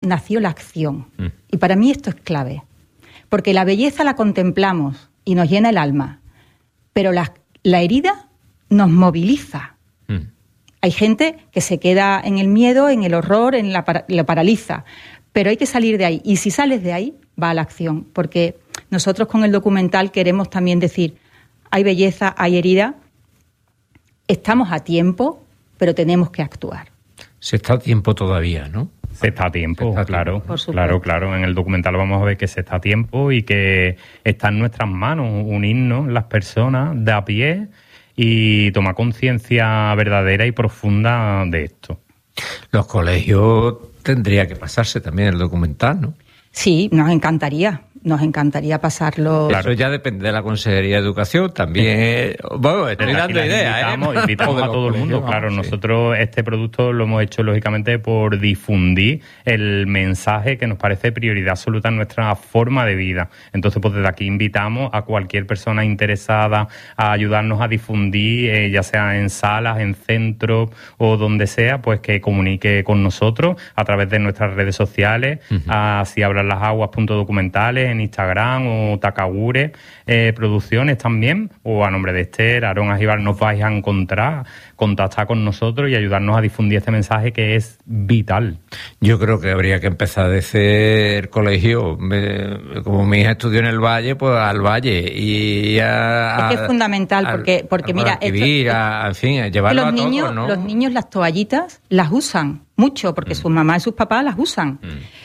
nació la acción. Y para mí esto es clave. Porque la belleza la contemplamos y nos llena el alma, pero la herida nos moviliza. Hay gente que se queda en el miedo, en el horror, lo paraliza, pero hay que salir de ahí. Y si sales de ahí, va a la acción, porque nosotros con el documental queremos también decir, hay belleza, hay herida, estamos a tiempo, pero tenemos que actuar. Se está a tiempo todavía, ¿no? Se está a tiempo, claro. Claro. En el documental vamos a ver que se está a tiempo y que está en nuestras manos unirnos las personas de a pie y tomar conciencia verdadera y profunda de esto. Los colegios tendría que pasarse también el documental, ¿no? Sí, nos encantaría pasarlo. Claro, ya depende de la Consejería de Educación, también. Bueno, estoy dando ideas, invitamos a todo el mundo, claro. Nosotros este producto lo hemos hecho, lógicamente, por difundir el mensaje que nos parece prioridad absoluta en nuestra forma de vida. Entonces, pues desde aquí invitamos a cualquier persona interesada a ayudarnos a difundir, ya sea en salas, en centros o donde sea, pues que comunique con nosotros a través de nuestras redes sociales, así hablan las aguas.documentales, en Instagram o Takagure Producciones también, o a nombre de Esther, Aarón Ajíbar, nos vais a encontrar, contactar con nosotros y ayudarnos a difundir este mensaje que es vital. Yo creo que habría que empezar desde el colegio, como mi hija estudió en el Valle, pues al Valle y es que es fundamental porque mira, en fin, llevarlo a todos, ¿no? Los niños las toallitas las usan mucho porque sus mamás y sus papás las usan.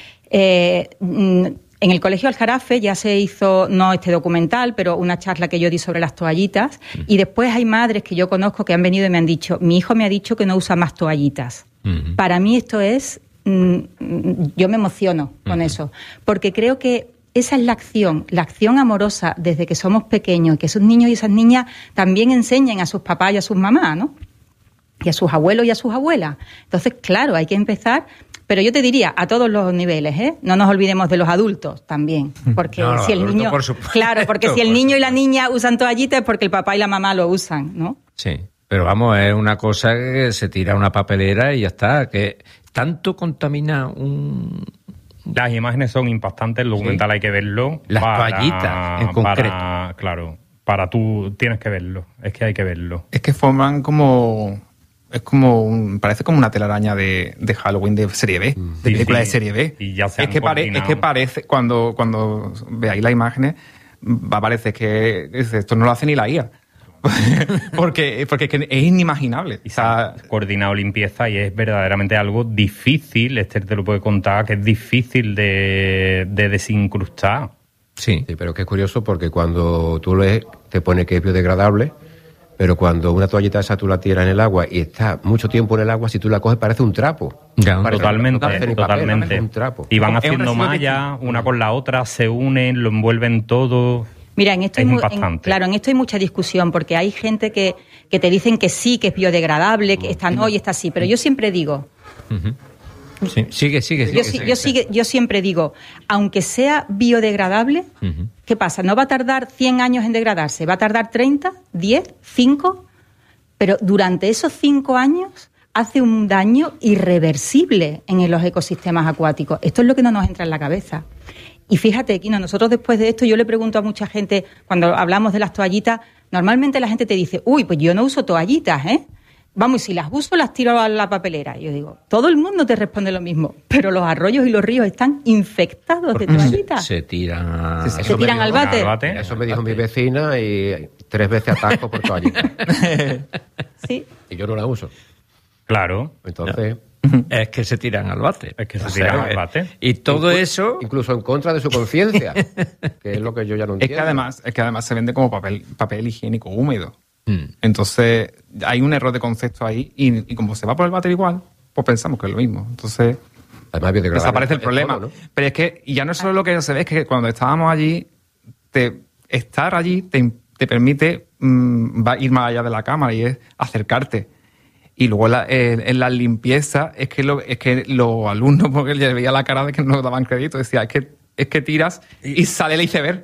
En el Colegio Aljarafe ya se hizo, no este documental, pero una charla que yo di sobre las toallitas, y después hay madres que yo conozco que han venido y me han dicho, mi hijo me ha dicho que no usa más toallitas. Para mí esto es, yo me emociono con eso, porque creo que esa es la acción amorosa desde que somos pequeños, y que esos niños y esas niñas también enseñen a sus papás y a sus mamás, ¿no? Y a sus abuelos y a sus abuelas. Entonces, claro, hay que empezar. Pero yo te diría, a todos los niveles, ¿eh? No nos olvidemos de los adultos también. Porque si el niño. Claro, porque si el niño y la niña usan toallitas es porque el papá y la mamá lo usan, ¿no? Sí, pero vamos, es una cosa que se tira a una papelera y ya está. Que tanto contamina un. Las imágenes son impactantes, el documental hay que verlo. Las toallitas, en concreto. Para tú tienes que verlo, es que hay que verlo. Es que forman como. Es como parece como una telaraña de Halloween de serie B, de película de serie B. Y ya se es que parece, cuando veáis las imágenes, va a parecer que esto no lo hace ni la IA. porque es inimaginable. Y se ha coordinado limpieza y es verdaderamente algo difícil, Esther te lo puede contar, que es difícil de desincrustar. Sí, pero que es curioso porque cuando tú lees te pone que es biodegradable, pero cuando una toallita esa tú la tiras en el agua y está mucho tiempo en el agua, si tú la coges parece un trapo. Totalmente. Un trapo. Y van haciendo mallas, una con la otra, se unen, lo envuelven todo. Mira, en esto hay mucha discusión, porque hay gente que te dicen que sí, que es biodegradable, que esta no y esta sí, pero yo siempre digo... Sí, sigue. Yo siempre digo, aunque sea biodegradable, ¿qué pasa? No va a tardar 100 años en degradarse, va a tardar 30, 10, 5, pero durante esos 5 años hace un daño irreversible en los ecosistemas acuáticos. Esto es lo que no nos entra en la cabeza. Y fíjate, Kino, nosotros después de esto, yo le pregunto a mucha gente, cuando hablamos de las toallitas, normalmente la gente te dice, uy, pues yo no uso toallitas, ¿eh? Vamos, y si las uso, las tiro a la papelera. Yo digo, todo el mundo te responde lo mismo, pero los arroyos y los ríos están infectados de toallitas. Se tiran al váter. Eso me dijo mi vecina y 3 veces atasco por toallita. Sí. Y yo no la uso. Claro. Entonces... Es que se tiran al váter. Y todo eso... Incluso en contra de su conciencia, que es lo que yo ya no entiendo. Es que además se vende como papel higiénico húmedo. Entonces, hay un error de concepto ahí y como se va por el váter igual, pues pensamos que es lo mismo. Entonces, además, desaparece el problema. Todo, ¿no? Pero es que ya no es solo lo que se ve, es que cuando estábamos allí, estar allí te permite ir más allá de la cámara y es acercarte. Y luego en la limpieza es que los alumnos, porque le veía la cara de que no daban crédito, decía, es que tiras y sale el iceberg.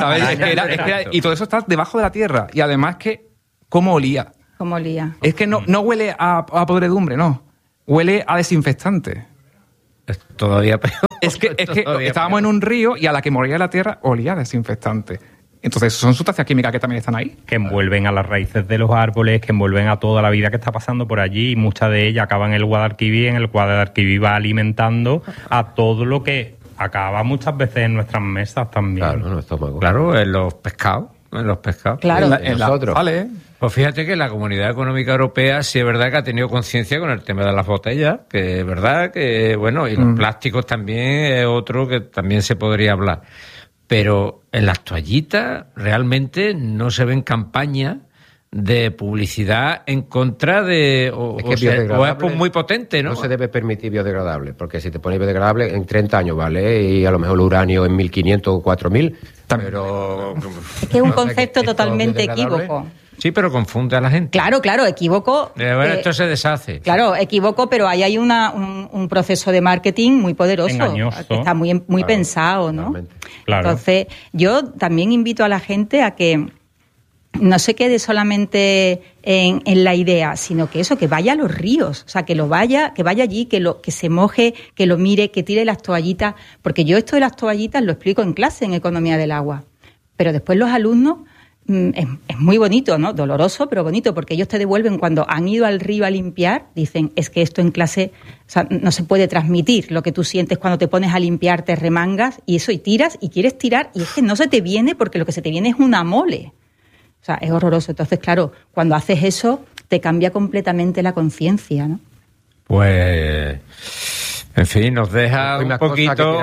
Y todo eso está debajo de la tierra. Y además ¿cómo olía? Es que no huele a podredumbre, no. Huele a desinfectante. Es todavía peor. Es que estábamos en un río y a la que moría la tierra olía a desinfectante. Entonces, son sustancias químicas que también están ahí. Que envuelven a las raíces de los árboles, que envuelven a toda la vida que está pasando por allí, y muchas de ellas acaban en el Guadalquivir, en el Guadalquivir va alimentando a todo lo que acaba muchas veces en nuestras mesas también. Claro, en el estómago. Claro, en los pescados. Claro. En nosotros. Vale. Pues fíjate que la Comunidad Económica Europea sí es verdad que ha tenido conciencia con el tema de las botellas, que es verdad que, bueno, y los plásticos también es otro que también se podría hablar. Pero en las toallitas realmente no se ven campañas de publicidad en contra de... O es muy potente, ¿no? No se debe permitir biodegradable, porque si te pones biodegradable en 30 años, ¿vale? Y a lo mejor el uranio en 1500 o 4000, pero... Es que es un concepto totalmente equívoco. Sí, pero confunde a la gente. Claro, equívoco. Bueno, esto se deshace. Claro, equívoco, pero ahí hay un proceso de marketing muy poderoso. Engañoso. Que está muy claro, pensado, ¿no? Claro. Entonces, yo también invito a la gente a que no se quede solamente en la idea, sino que vaya a los ríos, o sea, que vaya allí, que se moje, que lo mire, que tire las toallitas, porque yo esto de las toallitas lo explico en clase en Economía del Agua, pero después los alumnos es muy bonito, ¿no? Doloroso, pero bonito, porque ellos te devuelven cuando han ido al río a limpiar, dicen, es que esto en clase, o sea, no se puede transmitir lo que tú sientes cuando te pones a limpiar, te remangas y tiras y quieres tirar y es que no se te viene porque lo que se te viene es una mole. O sea, es horroroso. Entonces, claro, cuando haces eso, te cambia completamente la conciencia, ¿no? Pues, en fin, nos deja un poquito...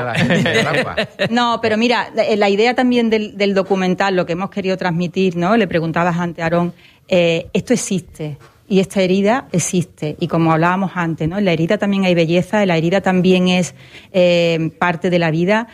No, pero mira, la idea también del documental, lo que hemos querido transmitir, ¿no? Le preguntabas antes, Aarón, esto existe y esta herida existe. Y como hablábamos antes, ¿no? En la herida también hay belleza, en la herida también es parte de la vida,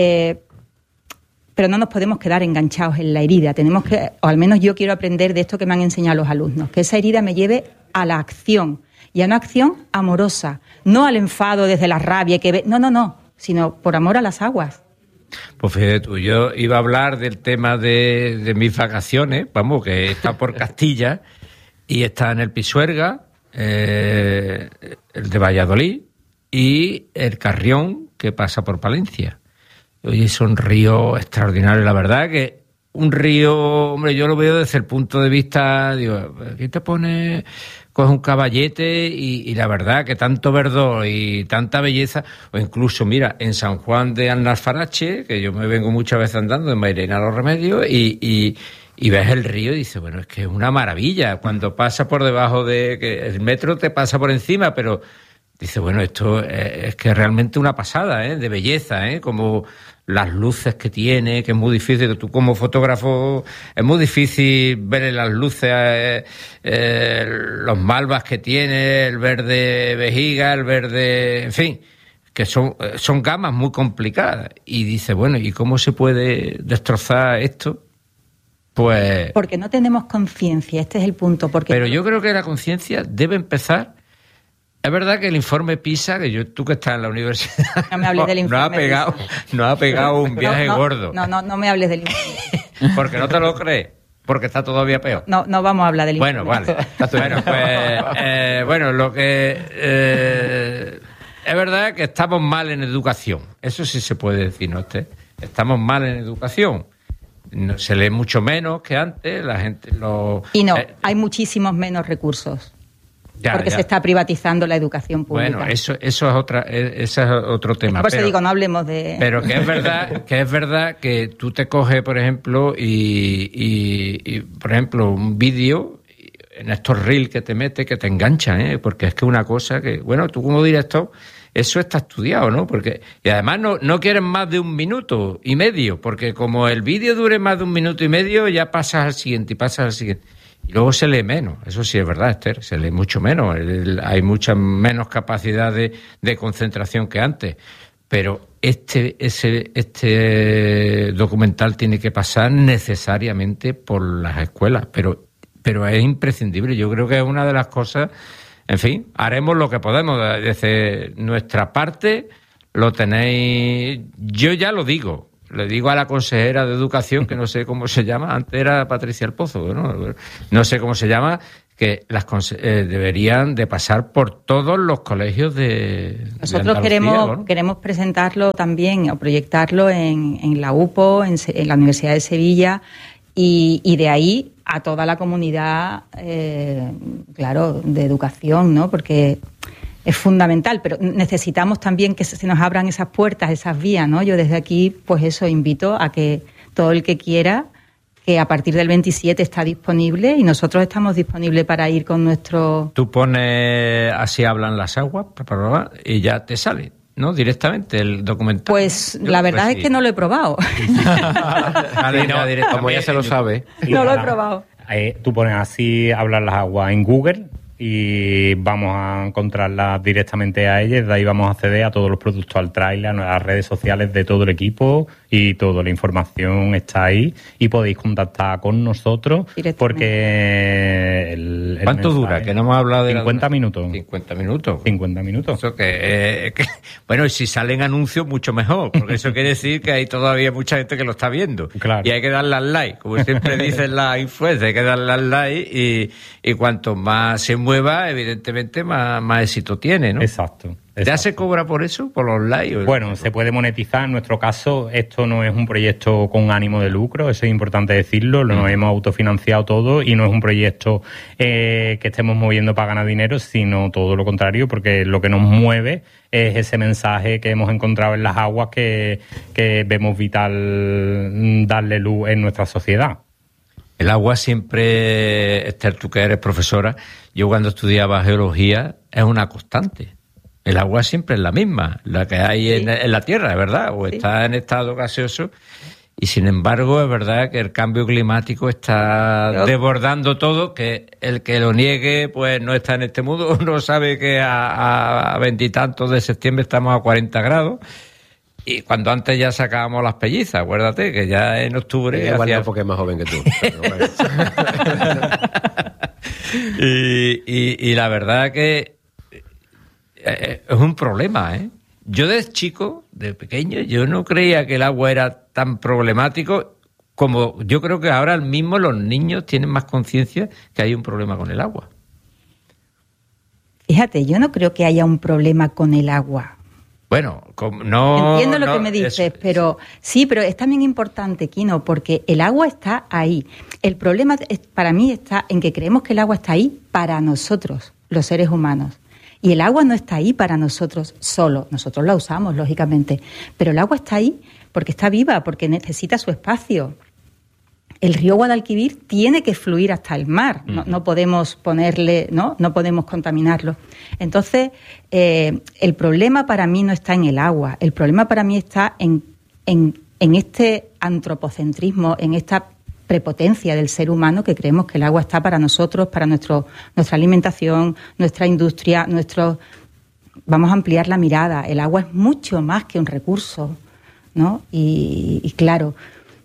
pero no nos podemos quedar enganchados en la herida. Tenemos que, o al menos yo quiero aprender de esto que me han enseñado los alumnos, que esa herida me lleve a la acción, y a una acción amorosa, no al enfado desde la rabia, no, sino por amor a las aguas. Pues fíjate tú, yo iba a hablar del tema de mis vacaciones, vamos, que está por Castilla, y está en el Pisuerga, el de Valladolid, y el Carrión, que pasa por Palencia. Oye, son ríos extraordinarios, la verdad que un río, hombre, yo lo veo desde el punto de vista, digo, aquí te pones, coges un caballete y la verdad que tanto verdor y tanta belleza, o incluso, mira, en San Juan de Alnalfarache, que yo me vengo muchas veces andando en Mairena Los Remedios, y ves el río y dices, bueno, es que es una maravilla, cuando pasa por debajo de, que el metro te pasa por encima, pero dices, bueno, esto es que es realmente una pasada, de belleza, como las luces que tiene, que es muy difícil, tú como fotógrafo es muy difícil ver las luces, los malvas que tiene, el verde vejiga, el verde, en fin, que son gamas muy complicadas. Y dice, bueno, ¿y cómo se puede destrozar esto? Pues... Porque no tenemos conciencia, este es el punto. Pero yo creo que la conciencia debe empezar... Es verdad que el informe PISA, que tú que estás en la universidad... No me hables del informe nos ha pegado un viaje gordo. No me hables del informe. Porque no te lo crees, porque está todavía peor. No vamos a hablar del informe. Bueno, vale. Bueno, lo que... es verdad que estamos mal en educación. Eso sí se puede decir, ¿no? Estamos mal en educación. Se lee mucho menos que antes, la gente Y hay muchísimos menos recursos. Porque se está privatizando la educación pública. Bueno, eso es otro tema. Por eso digo, no hablemos de... Pero que es verdad que tú te coges, por ejemplo, y por ejemplo, un vídeo en estos reels que te mete, que te enganchan, porque es que una cosa que, bueno, tú como director, eso está estudiado, ¿no? Y además no quieren más de 1 minuto y medio, porque como el vídeo dure más de 1 minuto y medio, ya pasas al siguiente y pasas al siguiente. Y luego se lee menos, eso sí es verdad, Esther, se lee mucho menos, hay mucha menos capacidad de concentración que antes, pero este documental tiene que pasar necesariamente por las escuelas, pero es imprescindible, yo creo que es una de las cosas, en fin, haremos lo que podemos, desde nuestra parte lo tenéis, yo ya lo digo. Le digo a la consejera de Educación, que no sé cómo se llama, antes era Patricia El Pozo, ¿no? No sé cómo se llama, que deberían de pasar por todos los colegios de Nosotros Andalucía, queremos presentarlo también o proyectarlo en la UPO, en la Universidad de Sevilla y de ahí a toda la comunidad, claro, de educación, ¿no? Porque es fundamental, pero necesitamos también que se nos abran esas puertas, esas vías, ¿no? Yo desde aquí, pues eso, invito a que todo el que quiera, que a partir del 27 está disponible y nosotros estamos disponibles para ir con nuestro... Tú pones Así hablan las aguas y ya te sale, ¿no? Directamente el documental. Pues la verdad es que no lo he probado. Como ya se lo sabe. No lo he probado. Tú pones Así hablan las aguas en Google y vamos a encontrarlas directamente a ellas. De ahí vamos a acceder a todos los productos al trailer, a las redes sociales de todo el equipo y toda la información está ahí y podéis contactar con nosotros porque el ¿Cuánto dura? Que no hemos hablado de 50 minutos. 50 minutos. 50 minutos. Eso bueno, y si salen anuncios mucho mejor, porque eso quiere decir que hay todavía mucha gente que lo está viendo. Claro. Y hay que darle al like, como siempre dicen las influencers, hay que darle al like y cuanto más se mueva, evidentemente más éxito tiene, ¿no? Exacto. ¿Ya se cobra por eso? ¿Por los likes? Bueno, se puede monetizar. En nuestro caso, esto no es un proyecto con ánimo de lucro, eso es importante decirlo. Lo hemos autofinanciado todo y no es un proyecto que estemos moviendo para ganar dinero, sino todo lo contrario, porque lo que nos mueve es ese mensaje que hemos encontrado en las aguas que vemos vital darle luz en nuestra sociedad. El agua siempre, Esther, tú que eres profesora, yo cuando estudiaba geología, es una constante. El agua siempre es la misma, la que hay en la Tierra, ¿verdad? O está en estado gaseoso. Y sin embargo, es verdad que el cambio climático está desbordando todo, que el que lo niegue, pues no está en este mundo, no sabe que a 20 y tantos de septiembre estamos a 40 grados. Y cuando antes ya sacábamos las pellizas, acuérdate, que ya en octubre... Igual no, porque es más joven que tú. Bueno. y la verdad que es un problema, ¿eh? Yo de chico, de pequeño, yo no creía que el agua era tan problemático como yo creo que ahora mismo los niños tienen más conciencia que hay un problema con el agua. Fíjate, yo no creo que haya un problema con el agua. Bueno, no... Entiendo lo que me dices, pero sí, pero es también importante, Quino, porque el agua está ahí. El problema para mí está en que creemos que el agua está ahí para nosotros, los seres humanos. Y el agua no está ahí para nosotros solo. Nosotros la usamos, lógicamente. Pero el agua está ahí porque está viva, porque necesita su espacio. El río Guadalquivir tiene que fluir hasta el mar. No podemos ponerle, no podemos contaminarlo. Entonces, el problema para mí no está en el agua. El problema para mí está en este antropocentrismo, en esta prepotencia del ser humano, que creemos que el agua está para nosotros, para nuestra alimentación, nuestra industria, vamos a ampliar la mirada. El agua es mucho más que un recurso, ¿no? Y claro,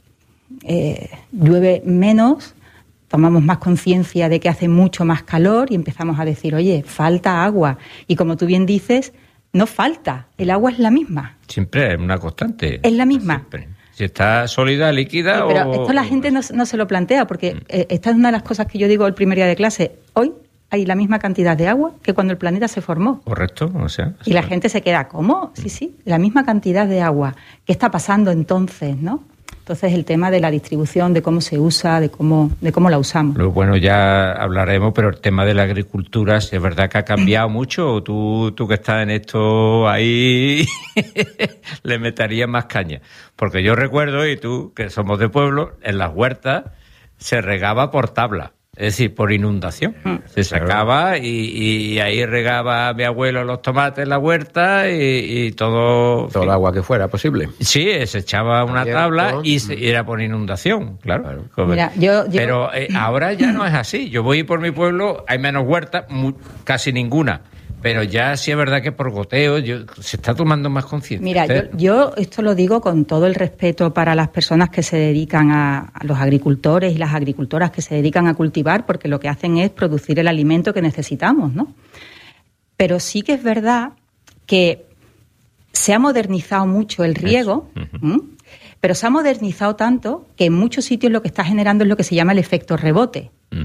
llueve menos, tomamos más conciencia de que hace mucho más calor y empezamos a decir, oye, falta agua. Y como tú bien dices, no falta, el agua es la misma. Siempre es una constante. Es la misma. Siempre. Si está sólida, líquida o... Pero esto la gente no se lo plantea, porque esta es una de las cosas que yo digo el primer día de clase. Hoy hay la misma cantidad de agua que cuando el planeta se formó. Correcto, o sea... Y la gente se queda, ¿cómo? Sí, la misma cantidad de agua. ¿Qué está pasando entonces, no? Entonces el tema de la distribución, de cómo se usa, de cómo la usamos. Bueno, ya hablaremos, pero el tema de la agricultura, si es verdad que ha cambiado mucho, tú que estás en esto ahí, le meterías más caña. Porque yo recuerdo, y tú, que somos de pueblo, en las huertas se regaba por tabla. Es decir, por inundación. Se sacaba y ahí regaba mi abuelo los tomates en la huerta y todo... Todo el agua que fuera posible. Sí, se echaba una tabla y era por inundación, claro. Mira, Pero ahora ya no es así. Yo voy por mi pueblo, hay menos huertas, casi ninguna. Pero ya sí es verdad que por goteo se está tomando más conciencia. Mira, yo esto lo digo con todo el respeto para las personas que se dedican a los agricultores y las agricultoras que se dedican a cultivar, porque lo que hacen es producir el alimento que necesitamos, ¿no? Pero sí que es verdad que se ha modernizado mucho el riego, pero se ha modernizado tanto que en muchos sitios lo que está generando es lo que se llama el efecto rebote.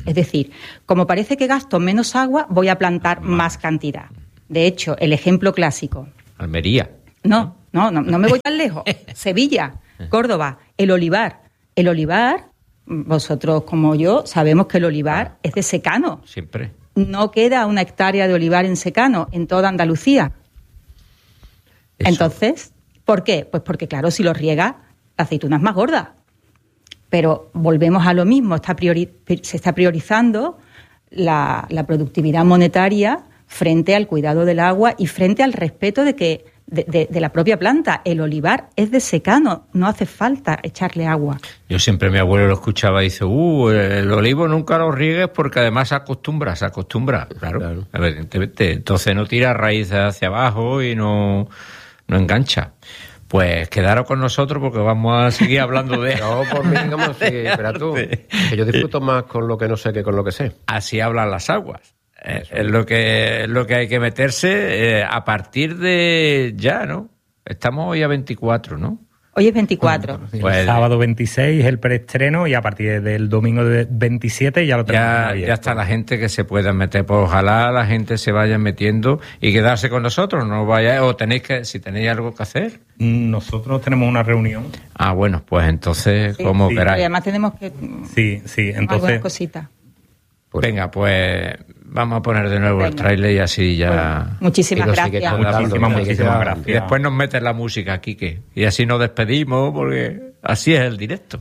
Es decir, como parece que gasto menos agua, voy a plantar más cantidad. De hecho, el ejemplo clásico. Almería. No me voy tan lejos. Sevilla, Córdoba, el olivar. El olivar, vosotros como yo, sabemos que el olivar es de secano. Siempre. No queda 1 hectárea de olivar en secano en toda Andalucía. Eso. Entonces, ¿por qué? Pues porque, claro, si lo riega, la aceituna es más gorda. Pero volvemos a lo mismo, se está priorizando la productividad monetaria frente al cuidado del agua y frente al respeto de la propia planta. El olivar es de secano, no hace falta echarle agua. Yo siempre, mi abuelo lo escuchaba y dice, el olivo nunca lo riegues porque además se acostumbra. Claro. Evidentemente. Entonces no tira raíces hacia abajo y no engancha. Pues quedaros con nosotros porque vamos a seguir hablando de... No, por mí, digamos, sí, espera tú, que yo disfruto más con lo que no sé que con lo que sé. Así hablan las aguas. Es lo que hay que meterse a partir de ya, ¿no? Estamos hoy a 24, ¿no? Hoy es 24. Pues el sábado 26 el preestreno y a partir del domingo 27 ya lo tenemos. Ya está la gente que se pueda meter. Pues ojalá la gente se vaya metiendo y quedarse con nosotros. No vaya, o si tenéis algo que hacer. Nosotros tenemos una reunión. Bueno, pues entonces, como queráis. Y además tenemos que... Sí, entonces... Algunas cositas. Venga, pues vamos a poner de nuevo el tráiler y así ya... Bueno, muchísimas gracias. Muchísimas gracias. Y después nos metes la música, Quique. Y así nos despedimos, porque así es el directo.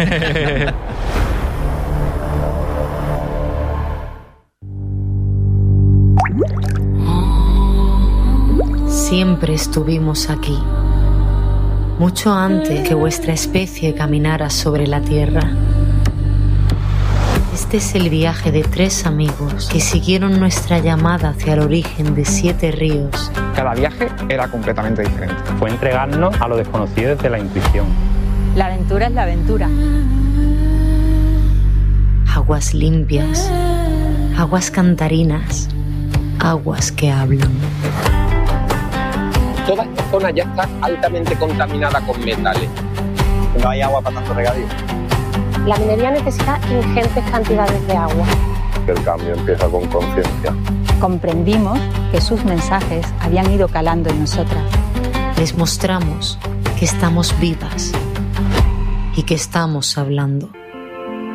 Siempre estuvimos aquí, mucho antes que vuestra especie caminara sobre la tierra. Este es el viaje de 3 amigos que siguieron nuestra llamada hacia el origen de 7 ríos. Cada viaje era completamente diferente. Fue entregarnos a lo desconocido desde la intuición. La aventura es la aventura. Aguas limpias, aguas cantarinas, aguas que hablan. Toda esta zona ya está altamente contaminada con metales. No hay agua para tanto regadío. La minería necesita ingentes cantidades de agua. El cambio empieza con conciencia. Comprendimos que sus mensajes habían ido calando en nosotras. Les mostramos que estamos vivas y que estamos hablando.